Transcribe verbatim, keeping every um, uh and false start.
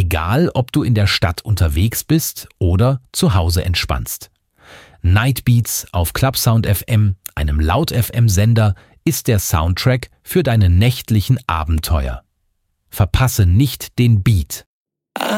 Egal, ob du in der Stadt unterwegs bist oder zu Hause entspannst. Nightbeats auf Clubsound F M, einem Laut-F M-Sender, ist der Soundtrack für deine nächtlichen Abenteuer. Verpasse nicht den Beat.